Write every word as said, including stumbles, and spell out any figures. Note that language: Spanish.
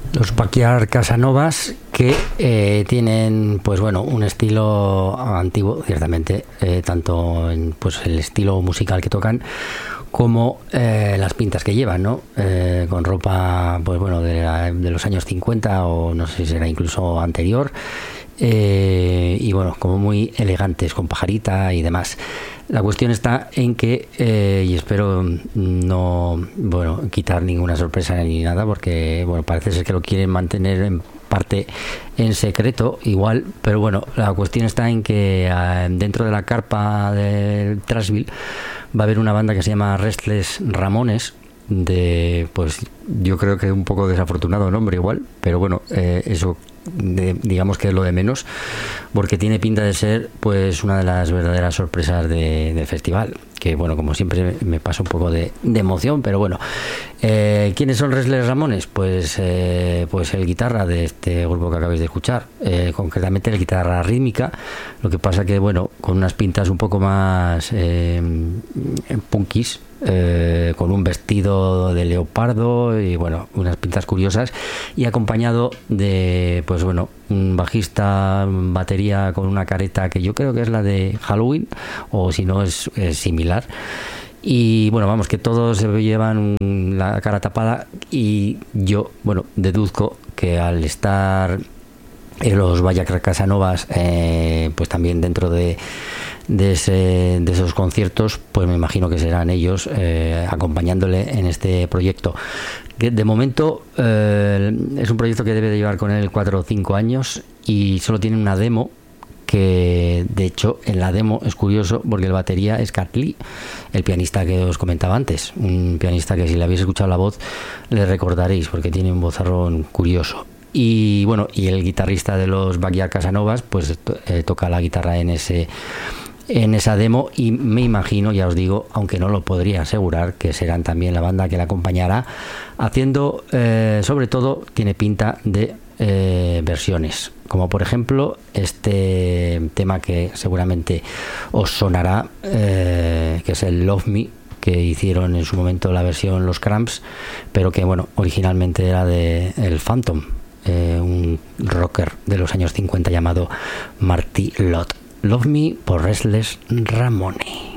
Los Backyard Casanovas, que eh, tienen, pues bueno, un estilo antiguo, ciertamente, eh, tanto en pues el estilo musical que tocan como eh, las pintas que llevan, ¿no? Eh, con ropa, pues bueno, de, la, de los años cincuenta o no sé si será incluso anterior. Eh, y bueno, como muy elegantes, con pajarita y demás. La cuestión está en que, eh, y espero no, bueno, quitar ninguna sorpresa ni nada, porque bueno, parece ser que lo quieren mantener en parte en secreto igual, pero bueno, la cuestión está en que eh, dentro de la carpa del Trashville va a haber una banda que se llama Restless Ramones, de, pues yo creo que un poco desafortunado nombre igual, pero bueno, eh, eso de, digamos que es lo de menos, porque tiene pinta de ser pues una de las verdaderas sorpresas de, del festival, que bueno, como siempre me pasa un poco de, de emoción, pero bueno, eh, ¿quiénes son Restless Ramones? Pues eh, pues el guitarra de este grupo que acabáis de escuchar, eh, concretamente el guitarra rítmica, lo que pasa que bueno, con unas pintas un poco más eh, punkis, Eh, con un vestido de leopardo y bueno, unas pintas curiosas, y acompañado de pues bueno, un bajista, batería con una careta que yo creo que es la de Halloween, o si no es, es similar. Y bueno, vamos, que todos se llevan la cara tapada, y yo, bueno, deduzco que al estar en los Backyard Casanovas, eh, pues también dentro de de, ese, de esos conciertos, pues me imagino que serán ellos eh, acompañándole en este proyecto, que de momento eh, es un proyecto que debe de llevar con él cuatro o cinco años, y solo tiene una demo, que de hecho en la demo es curioso porque el batería es Cat Lee, el pianista que os comentaba antes, un pianista que si le habéis escuchado la voz le recordaréis porque tiene un vozarrón curioso. Y bueno, y el guitarrista de los Backyard Casanovas pues eh, toca la guitarra en ese en esa demo, y me imagino, ya os digo, aunque no lo podría asegurar, que serán también la banda que la acompañará haciendo, eh, sobre todo tiene pinta de eh, versiones, como por ejemplo este tema que seguramente os sonará, eh, que es el Love Me, que hicieron en su momento la versión Los Cramps, pero que bueno, originalmente era de el Phantom, eh, un rocker de los años cincuenta llamado Marty Lott. Love Me por Restless Ramones.